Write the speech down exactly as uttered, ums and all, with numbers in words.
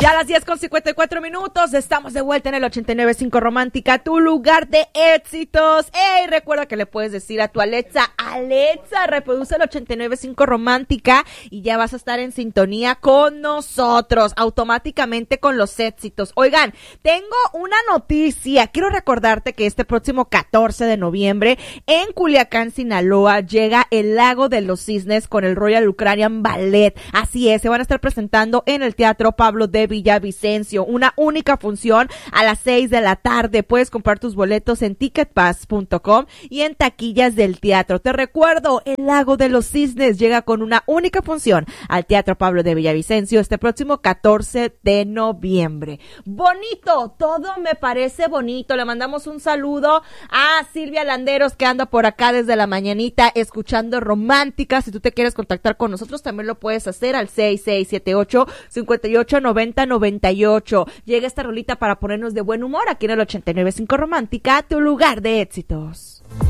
Ya a las diez con cincuenta y cuatro minutos, estamos de vuelta en el ochenta y nueve punto cinco Romántica, tu lugar de éxitos. ¡Ey! Recuerda que le puedes decir a tu Alexa, Alexa, reproduce el ochenta y nueve punto cinco Romántica y ya vas a estar en sintonía con nosotros, automáticamente con los éxitos. Oigan, tengo una noticia. Quiero recordarte que este próximo catorce de noviembre en Culiacán, Sinaloa, llega el Lago de los Cisnes con el Royal Ukrainian Ballet. Así es, se van a estar presentando en el Teatro Pablo de Villavicencio, una única función a las seis de la tarde. Puedes comprar tus boletos en ticket pass punto com y en taquillas del teatro. Te recuerdo, el Lago de los Cisnes llega con una única función al Teatro Pablo de Villavicencio este próximo catorce de noviembre. Bonito, todo me parece bonito. Le mandamos un saludo a Silvia Landeros, que anda por acá desde la mañanita escuchando Romántica. Si tú te quieres contactar con nosotros, también lo puedes hacer al seis seis siete ocho, cinco ocho, nueve cero nueve ocho. Llega esta rolita para ponernos de buen humor aquí en el ochenta y nueve punto cinco Romántica, tu lugar de éxitos.